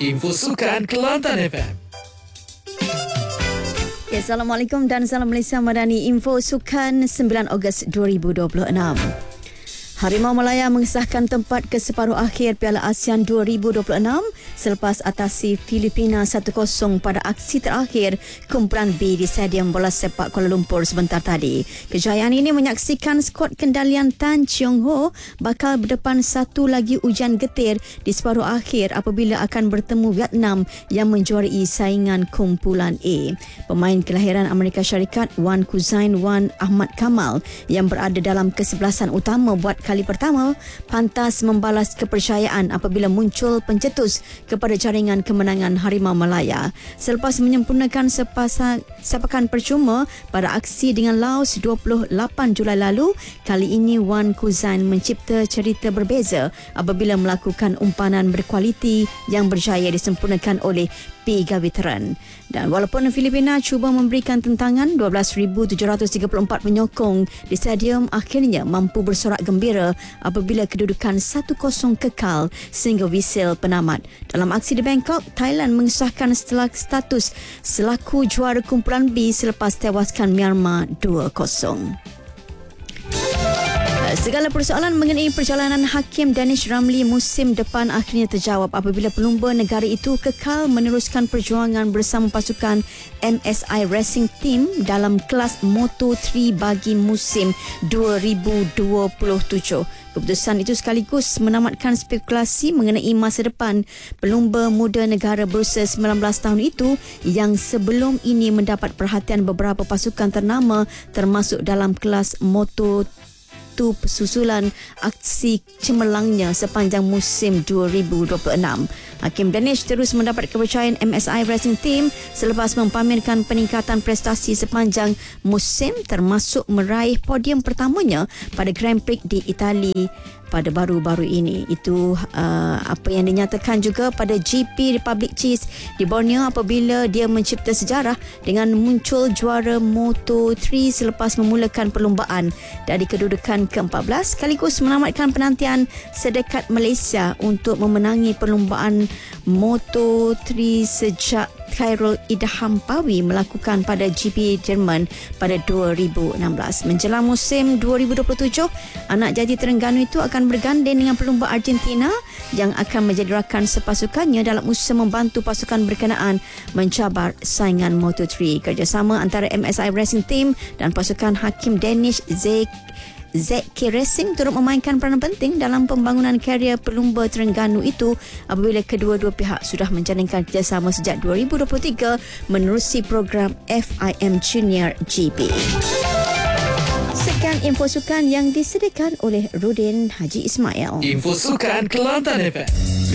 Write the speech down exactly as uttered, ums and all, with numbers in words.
Info Sukan Kelantan F M. Ya, Assalamualaikum dan salam Malaysia Madani. Info Sukan sembilan Ogos dua ribu dua puluh enam. Harimau Malaya mengesahkan tempat ke separuh akhir Piala ASEAN dua ribu dua puluh enam selepas atasi Filipina satu kosong pada aksi terakhir kumpulan B di Stadium Bola Sepak Kuala Lumpur sebentar tadi. Kejayaan ini menyaksikan skuad kendalian Tan Cheong Ho bakal berdepan satu lagi ujian getir di separuh akhir apabila akan bertemu Vietnam yang menjuarai saingan kumpulan A. Pemain kelahiran Amerika Syarikat Wan Kuzain Wan Ahmad Kamal yang berada dalam kesebelasan utama buat kali pertama pantas membalas kepercayaan apabila muncul pencetus kepada jaringan kemenangan Harimau Malaya. Selepas menyempurnakan sepasang sepakan percuma pada aksi dengan Laos dua puluh lapan Julai lalu, kali ini Wan Kuzain mencipta cerita berbeza apabila melakukan umpanan berkualiti yang berjaya disempurnakan oleh tiga veteran. Dan walaupun Filipina cuba memberikan tentangan, dua belas ribu tujuh ratus tiga puluh empat penyokong di stadium akhirnya mampu bersorak gembira apabila kedudukan satu kosong kekal sehingga whistle penamat. Dalam aksi di Bangkok, Thailand mengesahkan setelah status selaku juara kumpulan B selepas tewaskan Myanmar dua kosong. Segala persoalan mengenai perjalanan Hakim Danish Ramli musim depan akhirnya terjawab apabila pelumba negara itu kekal meneruskan perjuangan bersama pasukan M S I Racing Team dalam kelas Moto tiga bagi musim dua ribu dua puluh tujuh. Keputusan itu sekaligus menamatkan spekulasi mengenai masa depan pelumba muda negara berusia sembilan belas tahun itu yang sebelum ini mendapat perhatian beberapa pasukan ternama termasuk dalam kelas Moto itu susulan aksi cemerlangnya sepanjang musim dua ribu dua puluh enam. Hakim Danish terus mendapat kepercayaan M S I Racing Team selepas mempamerkan peningkatan prestasi sepanjang musim termasuk meraih podium pertamanya pada Grand Prix di Itali pada baru-baru ini. Itu uh, apa yang dinyatakan juga pada G P Republic Cheese di Borneo apabila dia mencipta sejarah dengan muncul juara Moto tiga selepas memulakan perlumbaan dari kedudukan ke empat belas sekaligus menamatkan penantian sedekat Malaysia untuk memenangi perlumbaan Moto tiga sejak Khairul Idham Pawi melakukan pada G P Jerman pada dua ribu enam belas. Menjelang musim dua ribu dua puluh tujuh, anak jadi Terengganu itu akan berganding dengan pelumba Argentina yang akan menjadi rakan sepasukannya dalam usaha membantu pasukan berkenaan mencabar saingan Moto tiga. Kerjasama antara M S I Racing Team dan pasukan Hakim Danish Z Z K Racing turut memainkan peranan penting dalam pembangunan karier pelumba Terengganu itu apabila kedua-dua pihak sudah menjalinkan kerjasama sejak dua ribu dua puluh tiga menerusi program F I M Junior G P. Sekian info sukan yang disediakan oleh Rudin Haji Ismail. Info Sukan Kelantan F M.